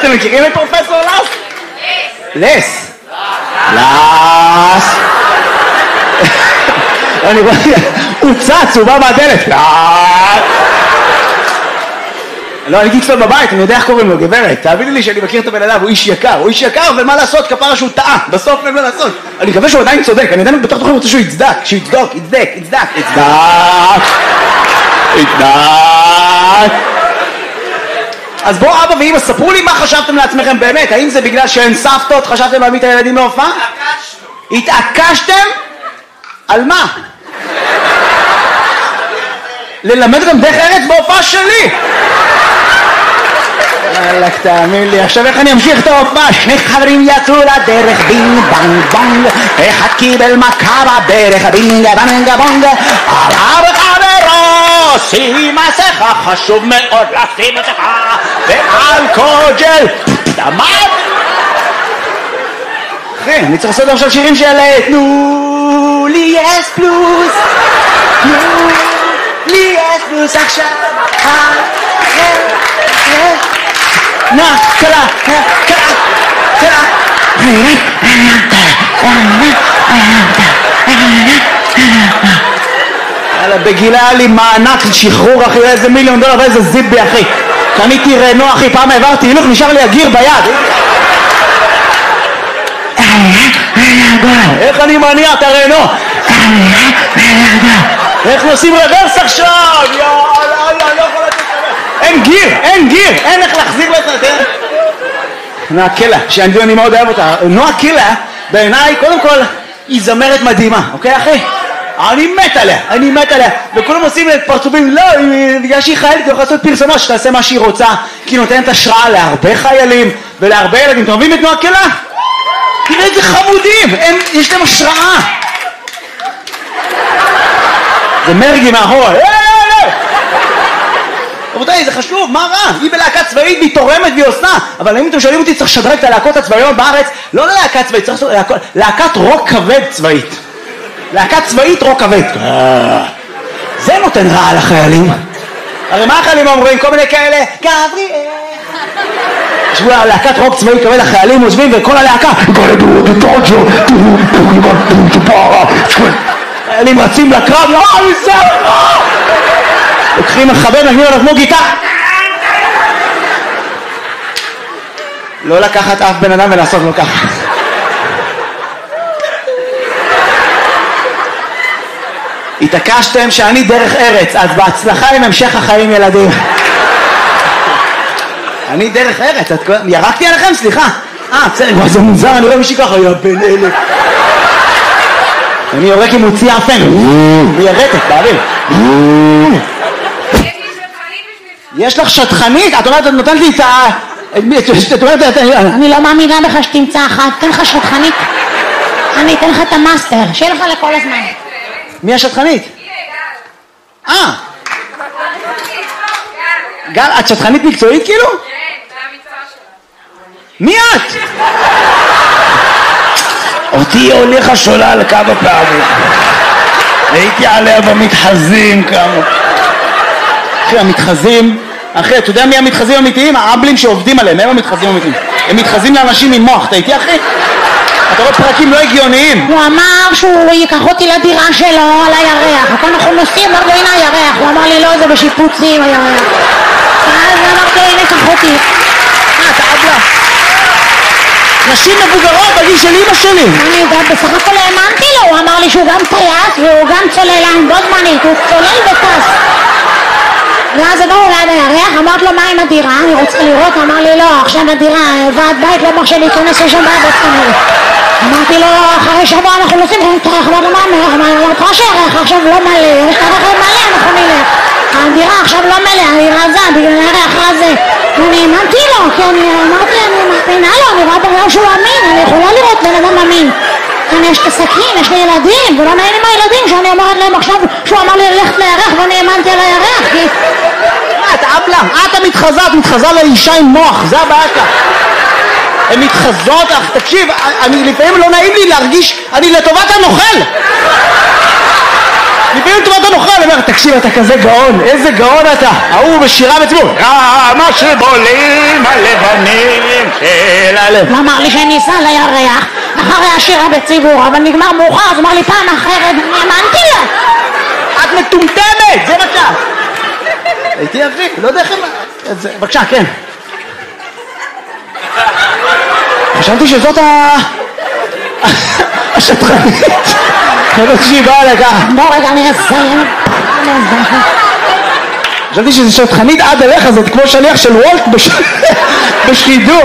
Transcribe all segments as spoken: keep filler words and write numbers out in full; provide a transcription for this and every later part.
אתם מכירים את פרופסור לס? לס. לס. אני רואה, הוא צץ, הוא בא מהדלת. לס. לא, אני אגיד קצת בבית, אני יודע איך קוראים לו, גברת. תאביני לי שאני מכיר את הבן אדם, הוא איש יקר. הוא איש יקר, ומה לעשות? כפרה שהוא טעה. בסוף אין מה לעשות. אני מקווה שהוא עדיין צודק. אני עדיין בתוך תוכן רוצה שהוא יצדק. שהוא יצדוק, יצדק, יצדק, יצדק. יצדק. אז בואו אבא ואמא, ספרו לי מה חשבתם לעצמכם באמת. האם זה בגלל שאין סבתות, חשבתם להביא את הילדים להופעה? התעקשנו. התעקשתם? על מה? ללמד גם דרך ארץ בהופעה שלי. אלק, תאמין לי, עכשיו איך אני אמשיך את ההופעה? שני חברים יצאו לדרך, בינג בנג בונג, אחד קיבל מכה בדרך, בינג בנג בונג, עליו חברו, שים מסכה, חשוב מאוד לשים מסכה, ואלכוג'ל, דמד. אחי, אני צריך לעשות עכשיו שירים של תנו לי אס פלוס, תנו לי אס פלוס עכשיו, נא, קלה, קלה, קלה. יאללה, בגילה היה לי מענק שחרור אחי, איזה מיליון דולר ואיזה זיבי אחי. קניתי רנו אחי, פעם העברתי הילוך, נשאר לי הגיר ביד. איך אני מניע את הרנו? איך נוסעים רוורס עכשיו? יאללה, יאללה, לא יכול לתת לך. אין גיר, אין גיר, אין איך להחזיר לו את הדרך. נועה קילה, שאני מאוד אוהב אותה. נועה קילה, בעיניי, קודם כל, היא זמרת מדהימה, אוקיי אחי? אני מת עליה, אני מת עליה. וכולם עושים את פרצופים, לא, בגלל שהיא חיילת, היא יכולה לעשות פרסומות שתעשה מה שהיא רוצה, כי היא נותנת השראה להרבה חיילים ולהרבה ילדים. אתם אוהבים את נועה קילה? תראה איזה חמודים, הם, יש להם השראה. זה מרגי מאחורה. רבותיי, זה חשוב, מה רע? היא בלהקה צבאית והיא תורמת והיא עושה. אבל אם אתם שואלים אותי, צריך לשדרג את הלהקות הצבאיות בארץ, לא ללהקה צבאית, צריך להקות, להקת רוק כבד צבאית. להקה צבאית רוק כבד. זה נותן רע לחיילים. הרי מה החיילים אומרים? כל מיני כאלה, גבריאל. ישבו להקת רוק צבאי כבד, החיילים עוזבים וכל הלהקה חיילים רצים לקרב, לא, אני זה, לא! לוקחים מחבר, נגנים עליו כמו גיטה. לא לקחת אף בן אדם ולעשות לו ככה. התעקשתם שאני דרך ארץ, אז בהצלחה עם המשך החיים ילדים. אני דרך ארץ, ירקתי עליכם? סליחה. אה, בסדר, זה מוזר, אני רואה מישהי ככה, יא בן אלה. אני יורק עם מוציא אפן, וירקת, באוויר. יש לך שטחנית? את אומרת, את נותנת לי את ה... אני לא מאמינה בך שתמצא אחת, תן לך שטחנית. אני אתן לך את המאסטר, שיהיה לך לכל הזמן. מי השטחנית? אה. גל, את שטחנית מקצועית כאילו? כן, זה המקצוע שלה. מי את? אותי הוליכה שולל כמה פעמים. הייתי עליה במתחזים כמה. אחי, המתחזים, אחי, אתה יודע מי המתחזים האמיתיים? האבלים שעובדים עליהם, הם המתחזים האמיתיים. הם מתחזים לאנשים עם מוח, אתה איתי אחי? אתה רואה פרקים לא הגיוניים. הוא אמר שהוא ייקח אותי לדירה שלו על הירח. הכל אנחנו נוסעים, אמרתי לו הנה הירח. הוא אמר לי לא, זה בשיפוצים הירח. אז אמרתי לו הנה קח אותי. אה, אתה אבלה. נשים מבוגרות בגיל של אמא שלי. אני יודעת, בסך הכל האמנתי לו. הוא אמר לי שהוא גם טייס והוא גם צוללן בו זמנית. הוא צולל וטס. ואז הגענו ליד הירח, אמרת לו מה עם הדירה? אני רוצה לראות, אמר לי לא, עכשיו הדירה, ועד בית לא מרשה להיכנס לשם בעבוד כנראה. אמרתי לו, אחרי שבוע אנחנו נוסעים, אמרתי לו, מה מלך? אמרתי לו, שהירח עכשיו לא מלא, יש לך רכב מלא, אנחנו נלך. הדירה עכשיו לא מלא, אני רזה, בגלל הירח הזה. אני האמנתי לו, כי אני אמרתי, אני מאמינה לו, אני רואה בגלל שהוא אמין, אני יכולה לראות בן אדם אמין. כאן יש את הסכין, יש לי ילדים, ולא נעים עם הילדים שאני אומרת להם עכשיו שהוא אמר לי ללכת לירח ואני האמנתי על הירח, כי... את אבלה, את המתחזה, את מתחזה לאישה עם מוח, זה הבעיה שלך. הן מתחזות, אך תקשיב, אני לפעמים לא נעים לי להרגיש, אני לטובת הנוכל. לפעמים טובת הנוכל, אני אומר, תקשיב, אתה כזה גאון, איזה גאון אתה, ההוא בשירה בציבור, כמה שבולים הלבנים של הלב. הוא אמר לי שניסה לירח אחרי השירה בציבור, אבל נגמר מאוחר, אז אמר לי פעם אחרת, אני האמנתי לה. את מטומטמת, זה מה שאת. הייתי יפי, לא יודע איך הם... בבקשה, כן. חשבתי שזאת ה... השטחנית. חשבתי שהיא באה לכך. בוא רגע, אני אסיים. חשבתי שזו שטחנית עד אליך, זאת כמו שליח של וולט בשידוך.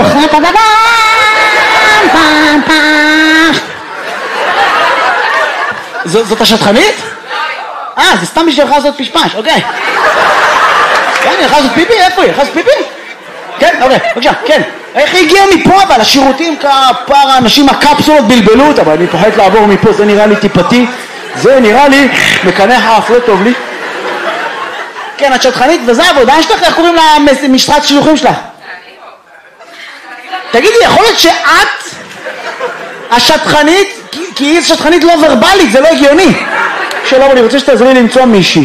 זאת השטחנית? אה, זה סתם בשביל לך לעשות פשפש, אוקיי. כן, היא הלכה לעשות פיפי? איפה היא? הלכה לעשות פיפי? כן, אוקיי, בבקשה, כן. איך היא הגיעה מפה אבל? השירותים כפר האנשים הקפסולות בלבלו אותה, אבל אני פוחד לעבור מפה, זה נראה לי טיפתי, זה נראה לי מקנח האף, לא טוב לי. כן, את שטחנית, וזה העבודה שלך? איך קוראים למשרת שילוחים שלך? תגידי, יכול להיות שאת השטחנית, כי היא שטחנית לא ורבלית, זה לא הגיוני. שלום, אני רוצה שתעזרי לי למצוא מישהי.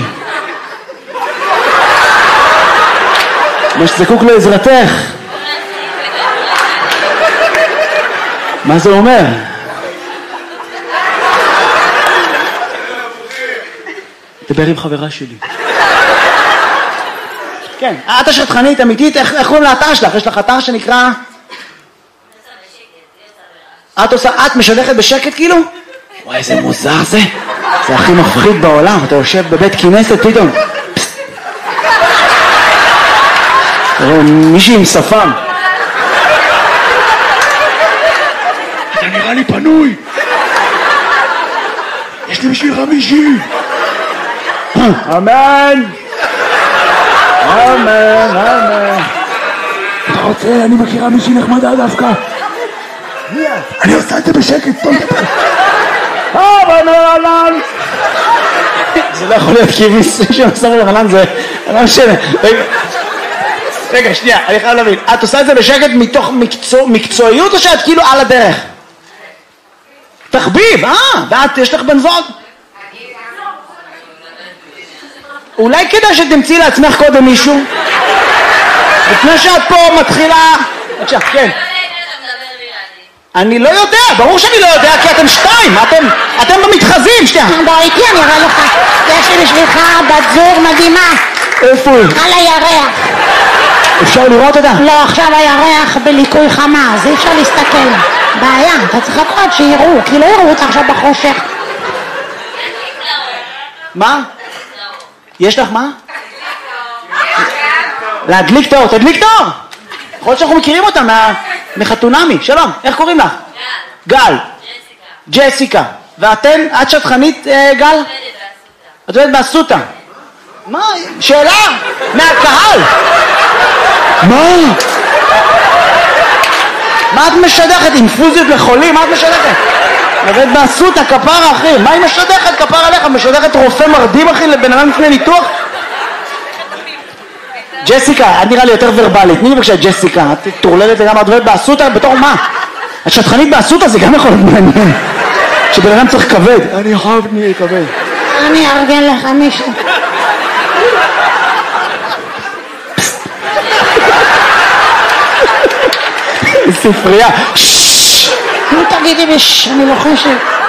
מה שזקוק לעזרתך. מה זה אומר? דבר עם חברה שלי. כן, את השטחנית אמיתית, איך קוראים לאתר שלך? יש לך אתר שנקרא... את עושה, את משדכת בשקט כאילו? וואי, איזה מוזר זה. זה הכי מפחיד בעולם, אתה יושב בבית כנסת פתאום. תראה, מישהי עם שפם. אתה נראה לי פנוי. יש לי בשבילך מישהי. אמן. אמן, אמן. אתה רוצה, אני מכירה מישהי נחמדה דווקא. אני עושה את זה בשקט, טוב. אבל מרלן. זה לא יכול להיות כי מישהו שעושה מרלן זה... לא משנה. רגע, שנייה, אני חייב להבין. את עושה את זה בשקט מתוך מקצועיות או שאת כאילו על הדרך? תחביב, אה, ואת יש לך בן זוג? אולי כדאי שתמצאי לעצמך קודם מישהו? לפני שאת פה מתחילה... בבקשה, כן. אני לא יודע, ברור שאני לא יודע, כי אתם שתיים, אתם, אתם במתחזים, שתיים. בוא איתי, אני אראה לך. יש לי בשבילך בת זוג מדהימה. איפה היא? על הירח. אפשר לראות אותה? לא, עכשיו הירח בליקוי חמה, אז אי אפשר להסתכל. בעיה, אתה צריך לקרוא שיראו, כי לא יראו אותה עכשיו בחושך. מה? יש לך מה? להדליק את האור, תדליק את האור! יכול להיות שאנחנו מכירים אותה מחתונמי. שלום, איך קוראים לך? גל. גל. ג'סיקה. ג'סיקה. ואתן, את שטחנית, גל? את עובדת באסותא. מה? שאלה? מהקהל. מה? מה את משדכת? אינפוזיות לחולים? מה את משדכת? עובדת באסותא, כפרה אחי. מה היא משדכת? כפרה עליך. משדכת רופא מרדים אחי לבן אדם לפני ניתוח? ג'סיקה, את נראה לי יותר ורבלית. תני לי בבקשה ג'סיקה, את תורללת לגמרי, את עובדת באסותא בתור מה? את שטחנית באסותא זה גם יכול להיות מעניין. שבן אדם צריך כבד. אני חייב נהיה כבד. אני ארגן לך מישהו. ספרייה. נו תגידי בש, אני לוחשת.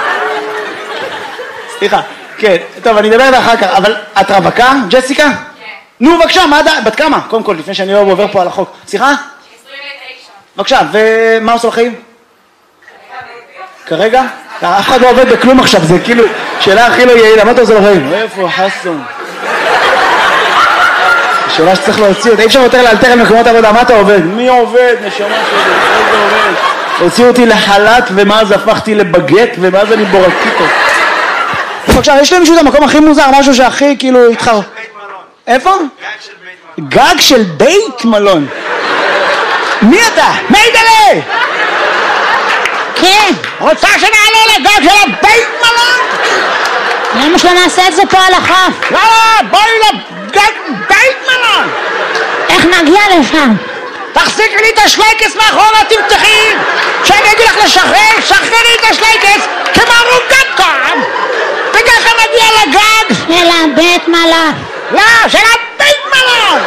סליחה, כן, טוב אני אדבר אחר כך, אבל את רווקה, ג'סיקה? כן. נו בבקשה, מה עדיין, בת כמה? קודם כל, לפני שאני לא עובר פה על החוק. סליחה? עשרים ותשע. בבקשה, ומה עושה לחיים? כרגע? אף אחד לא עובד בכלום עכשיו, זה כאילו שאלה הכי לא יעילה, מה אתה עושה לחיים? איפה חסון? שאלה שצריך להוציא אותה, אי אפשר יותר לאלתר על מקומות עבודה, מה אתה עובד? מי עובד? נשמה שלי, איזה עובד? הוציאו אותי לחל"ת ומאז הפכתי לבגט ומאז אני בורקיטו. בבקשה, יש לי מישהו את המקום הכי מוזר, משהו שהכי כאילו התחר... איפה? גג של בית מלון. מי אתה? מיידלה! כן. רוצה שנעלה לגג של הבית מלון? למה שלא נעשה את זה פה על החוף? יאללה, בואי לגג בית מלון! איך נגיע לשם? תחזיקי לי את השלייקס מאחורה, תמתחי! כשאני אגיד לך לשחרר, שחררי את השלייקס כמו ערוגת טעם! ככה מגיע לגג? של הבית מלון. לא, של הבית מלון!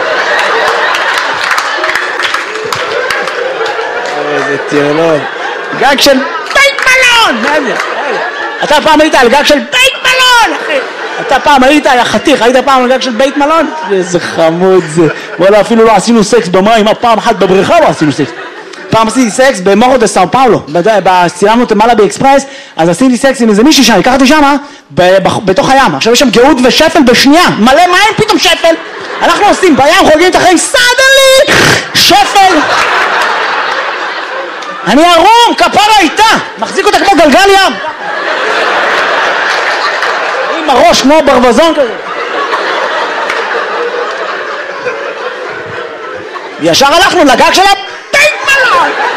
איזה טירלון. גג של בית מלון! מה זה? אתה פעם היית על גג של בית מלון, אחי! אתה פעם היית, יא חתיך, היית פעם על גג של בית מלון? איזה חמוד זה. וואלה, אפילו לא עשינו סקס במים, פעם אחת בבריכה לא עשינו סקס. פעם עשיתי סקס במורו דה סאו פאולו, צילמנו את מלאבי אקספרס, אז עשיתי סקס עם איזה מישהי שם, לקחתי שמה, בתוך הים. עכשיו יש שם גאות ושפל בשנייה, מלא מים, פתאום שפל. אנחנו עושים בים, חוגגים את החיים, סדלי, שפל. אני ערום, כפרה איתה, מחזיק אותה כמו גלגל ים. עם הראש כמו ברווזון כזה. ישר הלכנו לגג של הבית מלון.